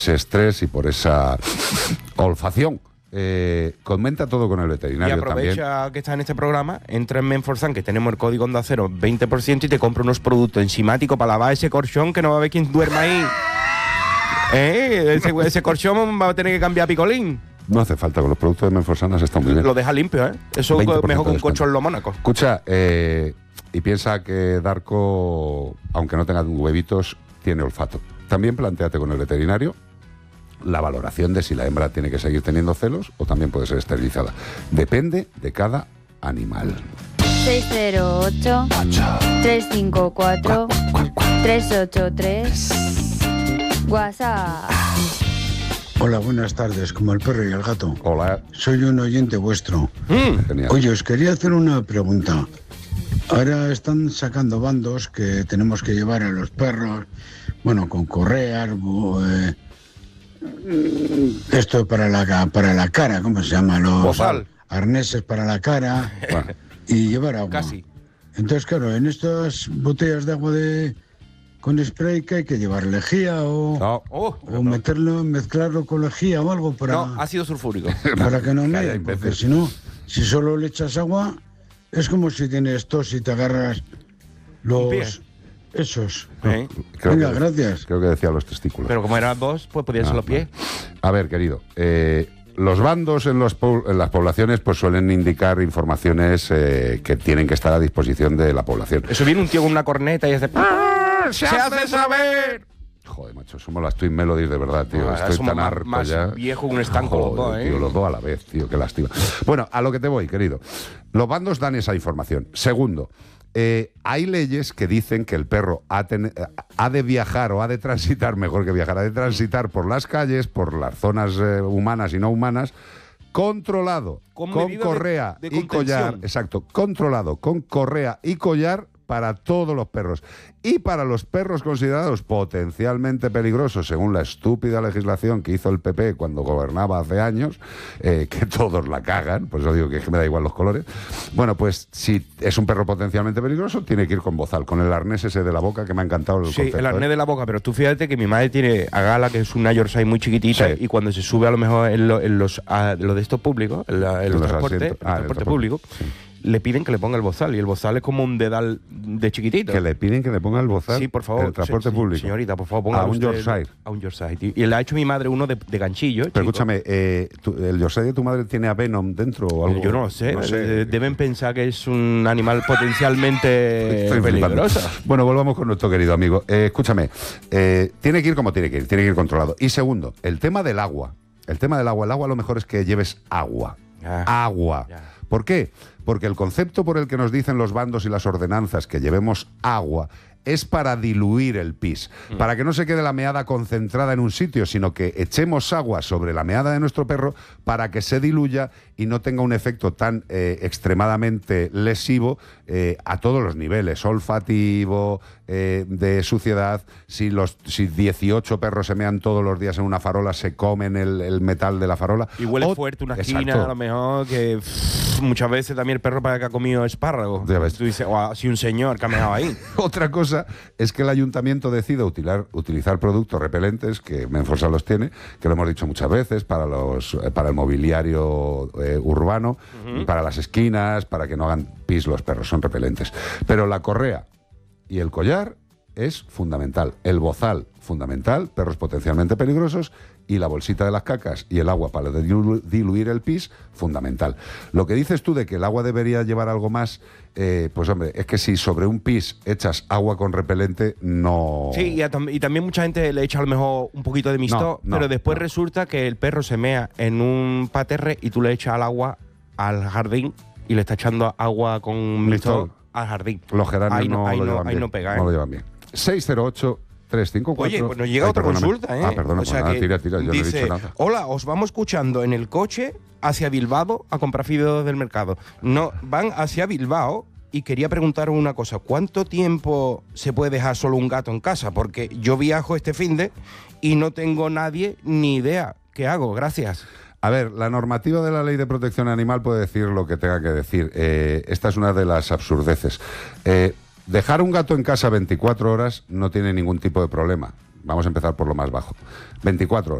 ese estrés y por esa olfacción. Comenta todo con el veterinario. Y aprovecha también que está en este programa, entra en Menforsan, que tenemos el código Onda Cero 20%, y te compra unos productos enzimáticos para lavar ese colchón, que no va a haber quien duerma ahí. Ese colchón va a tener que cambiar a picolín. no hace falta, con los productos de Menforsan está muy bien. Lo deja limpio, ¿eh? Eso es mejor que un colchón lo Mónaco. Escucha, y piensa que Darko, aunque no tenga huevitos, tiene olfato. También plantéate con el veterinario la valoración de si la hembra tiene que seguir teniendo celos o también puede ser esterilizada. Depende de cada animal. 608-354-383 WhatsApp. Hola, buenas tardes, como el perro y el gato. Hola. Soy un oyente vuestro. Genial. Oye, os quería hacer una pregunta. Ahora están sacando bandos que tenemos que llevar a los perros, bueno, con correas, esto para la cara, ¿cómo se llama? Los Bozal. arneses para la cara y llevar agua. Casi. Entonces, claro, en estas botellas de agua con spray, que hay que llevar lejía o mezclarlo con lejía o algo para... No, ácido sulfúrico. Para que no Calla, me, imbécil. porque si no, si solo le echas agua, es como si tienes tos y te agarras Un pie. esos. ¿Eh? Venga, gracias. Creo que decía los testículos. Pero como eran dos, pues podían ser los pies. A ver, querido, los bandos en las poblaciones pues suelen indicar informaciones que tienen que estar a disposición de la población. Eso viene un tío con una corneta y hace... ¡Se hace saber! Joder, macho, somos las Twin Melodies de verdad, tío. Ahora Estoy somos tan harto más ya. viejo que un estanco los dos, ¿eh? Tío, los dos a la vez, tío, qué lástima. Bueno, a lo que te voy, querido. Los bandos dan esa información. Segundo, hay leyes que dicen que el perro ha de viajar o ha de transitar, mejor que viajar, ha de transitar por las calles, por las zonas humanas y no humanas, controlado, con correa de y collar. Exacto, controlado, con correa y collar para todos los perros. Y para los perros considerados potencialmente peligrosos, según la estúpida legislación que hizo el PP cuando gobernaba hace años, que todos la cagan, por eso digo que me da igual los colores. Bueno, pues si es un perro potencialmente peligroso, tiene que ir con bozal, con el arnés ese de la boca, que me ha encantado el concepto. Sí, el arnés de la boca, pero tú fíjate que mi madre tiene a Gala, que es una Yorkshire muy chiquitita, Sí. y cuando se sube a lo mejor en los de estos públicos, en los transportes públicos, sí. le piden que le ponga el bozal, y el bozal es como un dedal de chiquitito. Que le piden que le ponga el bozal. Sí, por favor. En el transporte Sí, público. Señorita, por favor, ponga A un usted Yorkshire. A un Yorkshire, tío. Y le ha hecho mi madre uno de ganchillo. Pero chico. escúchame, ¿el Yorkshire de tu madre tiene a Venom dentro o algo? Yo no lo sé. No sé. Deben pensar que es un animal potencialmente Estoy flipando. peligroso. Bueno, volvamos con nuestro querido amigo. Escúchame, tiene que ir como tiene que ir controlado. Y segundo, el tema del agua. El agua lo mejor es que lleves agua. Agua. Ya. ¿Por qué? Porque el concepto por el que nos dicen los bandos y las ordenanzas que llevemos agua es para diluir el pis, para que no se quede la meada concentrada en un sitio, sino que echemos agua sobre la meada de nuestro perro para que se diluya y no tenga un efecto tan extremadamente lesivo a todos los niveles, olfativo, de suciedad. Si 18 perros se mean todos los días en una farola, se comen el metal de la farola. Y huele fuerte una esquina, Exacto. a lo mejor, que muchas veces también el perro para que ha comido espárragos. Ya ves. Tú dices, o así un señor que ha meado ahí. Otra cosa es que el ayuntamiento decida utilizar productos repelentes, que Menforsan los tiene, que lo hemos dicho muchas veces, para el mobiliario urbano, para las esquinas, para que no hagan pis los perros, son repelentes. Pero la correa y el collar es fundamental. El bozal, fundamental, perros potencialmente peligrosos, y la bolsita de las cacas y el agua para diluir el pis, fundamental. Lo que dices tú de que el agua debería llevar algo más, pues hombre, es que si sobre un pis echas agua con repelente, no... Sí, y también mucha gente le echa a lo mejor un poquito de mistó, No, pero después no. resulta que el perro se mea en un paterre y tú le echas al agua al jardín y le estás echando agua con mistó al jardín. Los geranios Ahí no lo llevan ahí bien. no pega, ¿eh? No lo llevan bien. 608-354... Oye, pues nos llega otra perdóname. consulta, ¿eh? Perdona, O sea pues nada, que tira, yo no he dice, dicho nada. hola, os vamos escuchando en el coche hacia Bilbao a comprar fideos del mercado. No, van hacia Bilbao y quería preguntaros una cosa. ¿Cuánto tiempo se puede dejar solo un gato en casa? Porque yo viajo este finde y no tengo nadie ni idea. ¿Qué hago? Gracias. A ver, la normativa de la Ley de Protección Animal puede decir lo que tenga que decir. Esta es una de las absurdeces. Dejar un gato en casa 24 horas no tiene ningún tipo de problema. Vamos a empezar por lo más bajo. 24 horas.